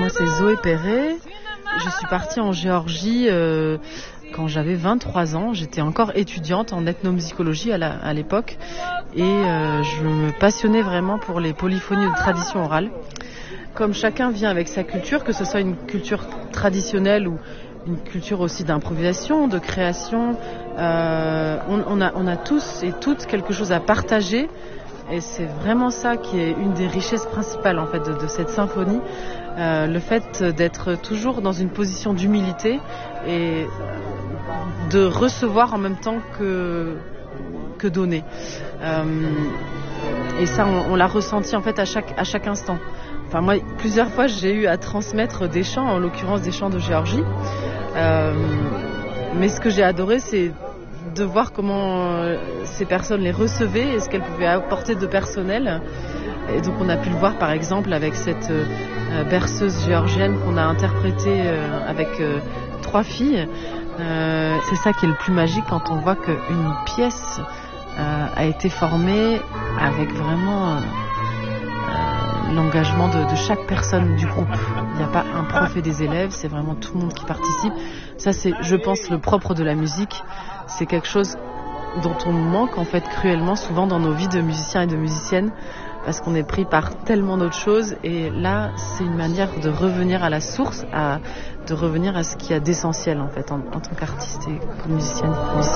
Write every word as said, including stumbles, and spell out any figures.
moi c'est Zoé Perret. Je suis partie en Géorgie euh, quand j'avais vingt-trois ans. J'étais encore étudiante en ethnomusicologie à, la, à l'époque et euh, je me passionnais vraiment pour les polyphonies de tradition orale. Comme chacun vient avec sa culture, que ce soit une culture traditionnelle ou une culture aussi d'improvisation, de création, euh, on, on, a, on a tous et toutes quelque chose à partager. Et c'est vraiment ça qui est une des richesses principales en fait de, de cette symphonie, euh, le fait d'être toujours dans une position d'humilité et de recevoir en même temps que, que donner. Euh, et ça, on, on l'a ressenti en fait à chaque, à chaque instant. Enfin moi, plusieurs fois, j'ai eu à transmettre des chants, en l'occurrence des chants de Géorgie. Euh, mais ce que j'ai adoré, c'est de voir comment ces personnes les recevaient et ce qu'elles pouvaient apporter de personnel. Et donc on a pu le voir par exemple avec cette euh, berceuse géorgienne qu'on a interprétée euh, avec euh, trois filles. Euh, c'est ça qui est le plus magique quand on voit qu'une pièce euh, a été formée avec vraiment euh, l'engagement de, de chaque personne du groupe. Il n'y a pas un prof et des élèves, c'est vraiment tout le monde qui participe. Ça c'est, je pense, le propre de la musique. C'est quelque chose dont on manque en fait cruellement souvent dans nos vies de musiciens et de musiciennes parce qu'on est pris par tellement d'autres choses et là c'est une manière de revenir à la source, à, de revenir à ce qu'il y a d'essentiel en fait en, en tant qu'artiste et comme musicienne. musicienne.